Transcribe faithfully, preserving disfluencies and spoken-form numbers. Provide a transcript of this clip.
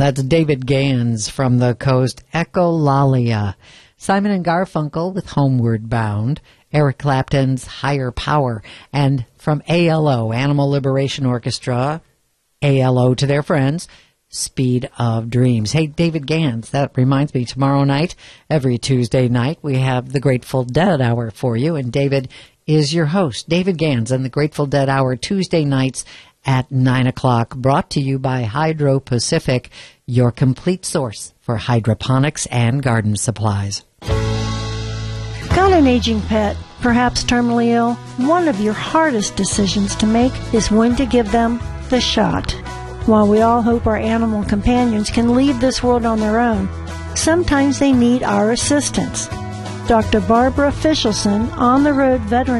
That's David Gans from the coast, Echolalia. Simon and Garfunkel with Homeward Bound. Eric Clapton's Higher Power. And from A L O, Animal Liberation Orchestra, A L O to their friends, Speed of Dreams. Hey, David Gans, that reminds me, tomorrow night, every Tuesday night, we have the Grateful Dead Hour for you, and David is your host. David Gans and the Grateful Dead Hour, Tuesday nights at nine o'clock, brought to you by Hydro Pacific, your complete source for hydroponics and garden supplies. Got an aging pet, perhaps terminally ill? One of your hardest decisions to make is when to give them the shot. While we all hope our animal companions can leave this world on their own, sometimes they need our assistance. Doctor Barbara Fischelson, on-the-road veteran